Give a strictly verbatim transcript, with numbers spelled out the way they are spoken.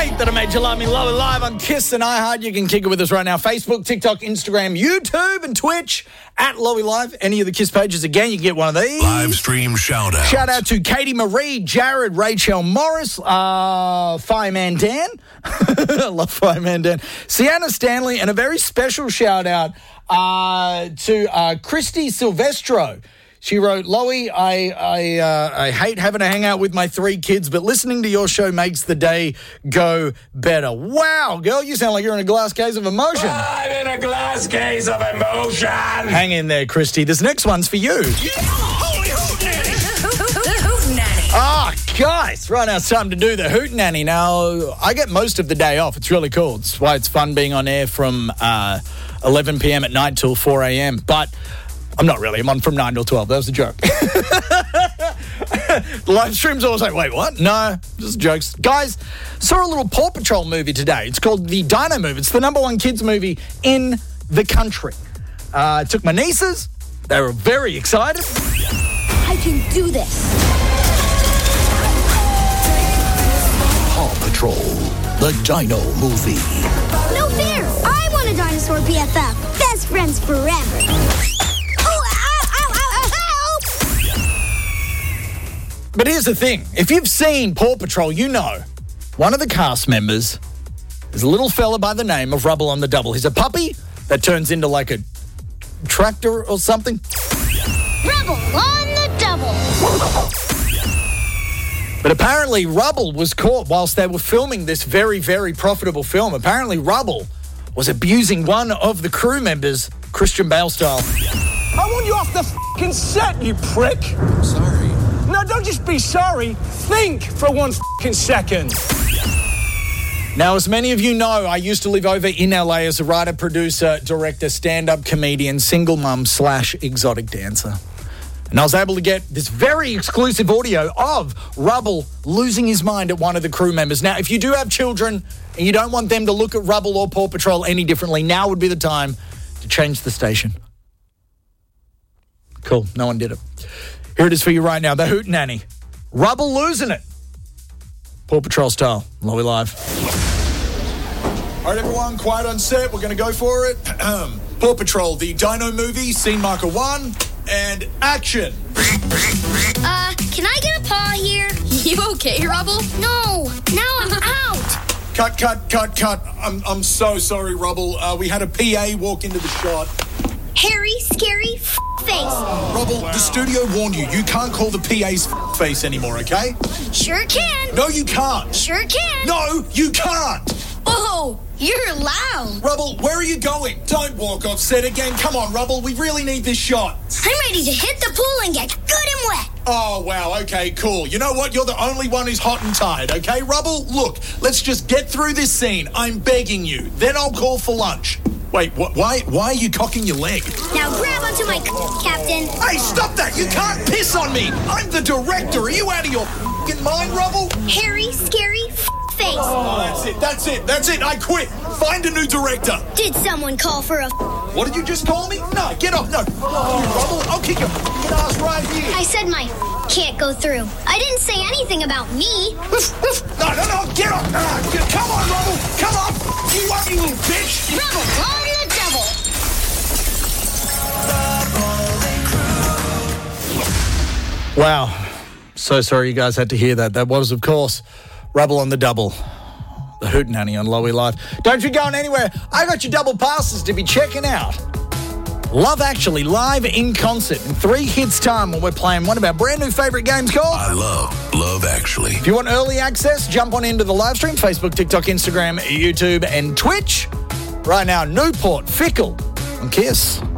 Hate That I Made You Love Me. Lower live on Kiss and iHeart. You can kick it with us right now. Facebook, TikTok, Instagram, YouTube, and Twitch at Lowy Live. Any of the Kiss pages, again, you can get one of these. Live stream shout out. Shout out to Katie Marie, Jared, Rachel Morris, uh, Fireman Dan. I love Fireman Dan. Sienna Stanley, and a very special shout out uh, to uh, Christy Silvestro. She wrote, Lowy, I I, uh, I hate having to hang out with my three kids, but listening to your show makes the day go better. Wow, girl, you sound like you're in a glass case of emotion. I'm in a glass case of emotion. Hang in there, Christy. This next one's for you. Yeah. Holy hoot nanny. The Hoot Nanny. Ah, guys, right now it's time to do the Hoot Nanny. Now, I get most of the day off. It's really cool. It's why it's fun being on air from uh, eleven p.m. at night till four a.m. But I'm not really. I'm on from nine till twelve. That was a joke. The live stream's always like, wait, what? No, just jokes. Guys, saw a little Paw Patrol movie today. It's called the Dino Movie. It's the number one kids movie in the country. Uh, took my nieces. They were very excited. I can do this. Paw Patrol, the Dino Movie. No fair. I want a dinosaur B F F. Best friends forever. But here's the thing. If you've seen Paw Patrol, you know one of the cast members is a little fella by the name of Rubble on the Double. He's a puppy that turns into like a tractor or something. Rubble on the Double. But apparently Rubble was caught whilst they were filming this very, very profitable film. Apparently Rubble was abusing one of the crew members, Christian Bale style. I want you off the f***ing set, you prick. Sorry. No, don't just be sorry. Think for one f***ing second. Now, as many of you know, I used to live over in L A as a writer, producer, director, stand-up comedian, single mum slash exotic dancer. And I was able to get this very exclusive audio of Rubble losing his mind at one of the crew members. Now, if you do have children and you don't want them to look at Rubble or Paw Patrol any differently, now would be the time to change the station. Cool. No one did it. Here it is for you right now. The Hoot Nanny. Rubble losing it. Paw Patrol style. Lowy Live. All right, everyone, quiet on set. We're going to go for it. Paw Patrol, the Dino Movie, scene marker one, and action. Uh, can I get a paw here? You okay, Rubble? No, now I'm out. Cut, cut, cut, cut. I'm I'm so sorry, Rubble. Uh, we had a P A walk into the shot. Hairy, scary f- face. Rubble, the studio warned you. You can't call the P A's f- face anymore, okay? Sure can. No, you can't. Sure can. No, you can't. Oh, you're loud. Rubble, where are you going? Don't walk off set again. Come on, Rubble. We really need this shot. I'm ready to hit the pool and get good and wet. Oh, wow. Okay, cool. You know what? You're the only one who's hot and tired, okay? Rubble, look, let's just get through this scene. I'm begging you. Then I'll call for lunch. Wait, what? Why Why are you cocking your leg? Now grab onto my c- captain. Hey, stop that! You can't piss on me! I'm the director! Are you out of your f***ing mind, Rubble? Hairy, scary f- face. Oh, that's it, that's it, that's it! I quit! Find a new director! Did someone call for a f- What did you just call me? No, get off! No, you, Rubble! I'll kick your f***ing ass right here! I said my f- can't go through. I didn't say anything about me. No, no, no, get off! Uh, come on, Rubble! Come on! You want me, little bitch! Rubble on the Double. Wow. So sorry you guys had to hear that. That was, of course, Rubble on the Double. The Hoot Nanny on Lowy Live. Don't you going anywhere. I got your double passes to be checking out. Love Actually live in concert in three hits time when we're playing one of our brand new favourite games called I love Love Actually. If you want early access, jump on into the live stream, Facebook, TikTok, Instagram, YouTube and Twitch. Right now, Newport, Fickle on Kiss.